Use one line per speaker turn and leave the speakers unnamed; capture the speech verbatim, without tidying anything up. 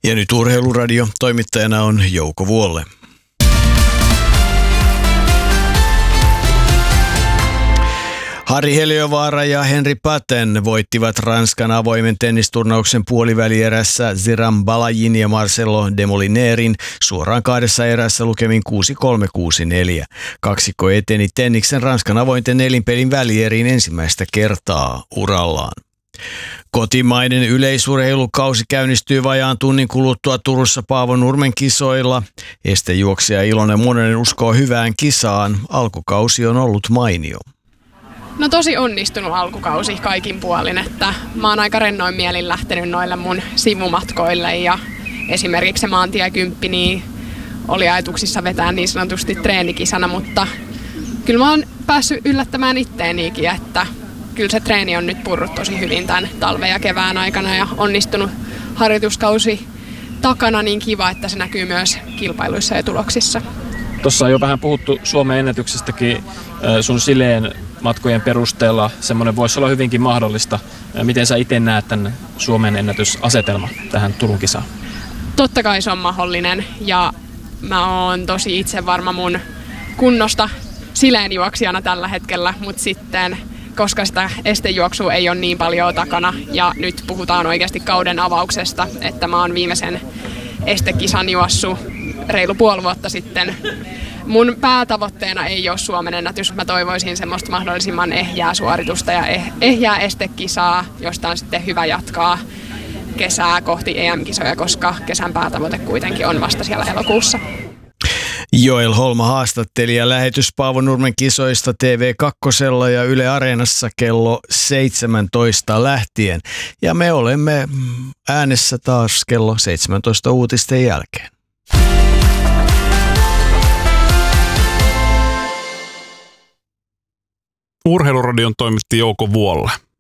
Ja nyt Urheiluradio. Toimittajana on Jouko Vuolle. Harri Heliövaara ja Henri Paten voittivat Ranskan avoimen tennisturnauksen puolivälierässä Ziram Balajin ja Marcelo Demolinerin suoraan kahdessa erässä lukemin kuusi kolme kuusi neljä. Kaksikko eteni tenniksen Ranskan avointen nelinpelin välieriin ensimmäistä kertaa urallaan. Kotimainen yleisurheilukausi käynnistyy vajaan tunnin kuluttua Turussa Paavo Nurmen kisoilla. Estejuoksija Ilonen Mononen uskoo hyvään kisaan. Alkukausi on ollut mainio.
No tosi onnistunut alkukausi kaikin puolin, että mä oon aika rennoin mielin lähtenyt noille mun sivumatkoille ja esimerkiksi se maantiekymppi niin oli ajatuksissa vetää niin sanotusti treenikisana, mutta kyllä mä oon päässyt yllättämään itteenikin, että kyllä se treeni on nyt purrut tosi hyvin tämän talven ja kevään aikana ja onnistunut harjoituskausi takana, niin kiva, että se näkyy myös kilpailuissa ja tuloksissa.
Tuossa on jo vähän puhuttu Suomen ennätyksestäkin sun sileen matkojen perusteella. Semmoinen voisi olla hyvinkin mahdollista. Miten sä itse näet tämän Suomen ennätysasetelman tähän Turun kisaan?
Totta kai se on mahdollinen ja mä oon tosi itse varma mun kunnosta sileenjuoksijana tällä hetkellä, mutta sitten koska sitä estejuoksua ei ole niin paljon takana ja nyt puhutaan oikeasti kauden avauksesta, että mä oon viimeisen estekisan juossut reilu puoli vuotta sitten. Mun päätavoitteena ei ole Suomen ennätys. Mä toivoisin semmoista mahdollisimman ehjää suoritusta ja ehjää estekisaa, josta on sitten hyvä jatkaa kesää kohti E M-kisoja, koska kesän päätavoite kuitenkin on vasta siellä elokuussa.
Joel Holma haastatteli ja lähetys Paavo Nurmen kisoista T V kaksi ja Yle Areenassa kello seitsemäntoista lähtien. Ja me olemme äänessä taas kello seitsemäntoista uutisten jälkeen.
Urheiluradion toimitti Jouko Vuolle.